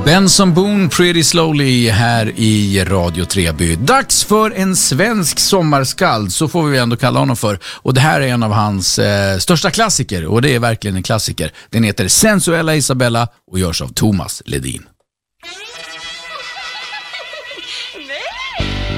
Benson Boone, Pretty Slowly här i Radio Treby. Dags för en svensk sommarskald, så får vi ändå kalla honom för. Och det här är en av hans största klassiker, och det är verkligen en klassiker. Den heter Sensuella Isabella och görs av Thomas Ledin.